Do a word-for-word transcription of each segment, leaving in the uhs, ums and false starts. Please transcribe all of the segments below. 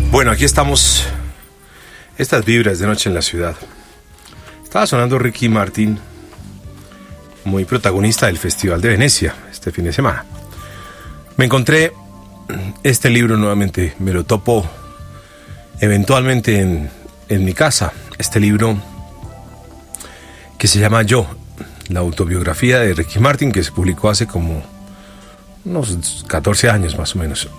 Bueno, aquí estamos. Estas vibras de noche en la ciudad. Estaba sonando Ricky Martin, muy protagonista del Festival de Venecia este fin de semana. Me encontré este libro nuevamente, me lo topo eventualmente en, en mi casa. Este libro que se llama Yo, la autobiografía de Ricky Martin, que se publicó hace como unos catorce años más o menos.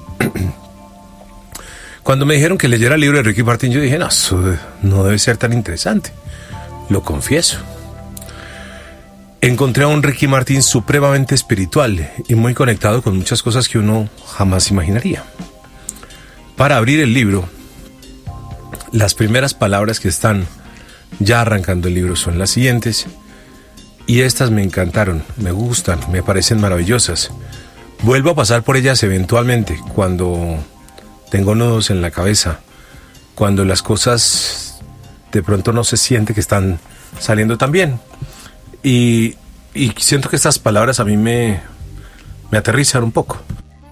Cuando me dijeron que leyera el libro de Ricky Martin, yo dije, no, eso no debe ser tan interesante. Lo confieso. Encontré a un Ricky Martin supremamente espiritual y muy conectado con muchas cosas que uno jamás imaginaría. Para abrir el libro, las primeras palabras que están ya arrancando el libro son las siguientes, y estas me encantaron, me gustan, me parecen maravillosas. Vuelvo a pasar por ellas eventualmente, cuando tengo nudos en la cabeza, cuando las cosas de pronto no se siente que están saliendo tan bien. Y, y siento que estas palabras a mí me, me aterrizan un poco.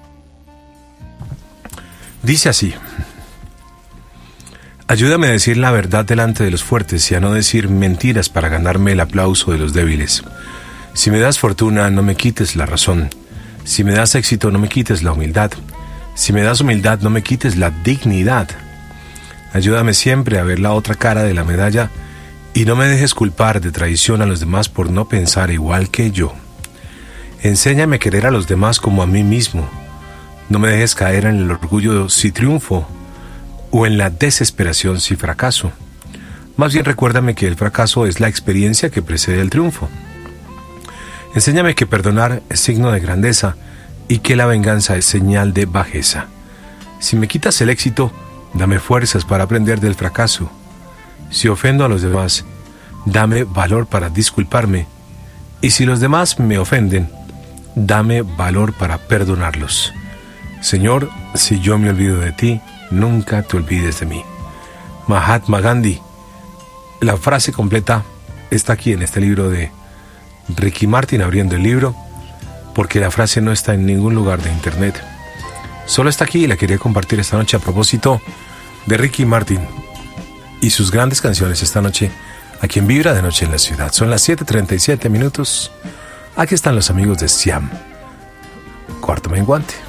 Dice así: ayúdame a decir la verdad delante de los fuertes y a no decir mentiras para ganarme el aplauso de los débiles. Si me das fortuna, no me quites la razón. Si me das éxito, no me quites la humildad. Si me das humildad, no me quites la dignidad. Ayúdame siempre a ver la otra cara de la medalla y no me dejes culpar de traición a los demás por no pensar igual que yo. Enséñame a querer a los demás como a mí mismo. No me dejes caer en el orgullo si triunfo o en la desesperación si fracaso. Más bien recuérdame que el fracaso es la experiencia que precede el triunfo. Enséñame que perdonar es signo de grandeza y que la venganza es señal de bajeza. Si me quitas el éxito, dame fuerzas para aprender del fracaso. Si ofendo a los demás, dame valor para disculparme. Y si los demás me ofenden, dame valor para perdonarlos. Señor, si yo me olvido de ti, nunca te olvides de mí. Mahatma Gandhi. La frase completa está aquí en este libro de Ricky Martin, abriendo el libro, porque la frase no está en ningún lugar de internet. Solo está aquí y la quería compartir esta noche a propósito de Ricky Martin y sus grandes canciones esta noche, aquí en Vibra de Noche en la Ciudad. Son las siete treinta y siete minutos. Aquí están los amigos de Siam. Cuarto menguante.